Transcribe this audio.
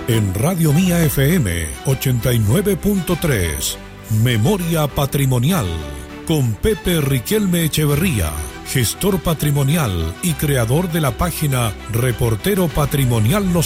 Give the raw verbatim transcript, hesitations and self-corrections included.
En Radio Mía F M ochenta y nueve punto tres, Memoria Patrimonial, con Pepe Riquelme Echeverría, gestor patrimonial y creador de la página Reportero Patrimonial Los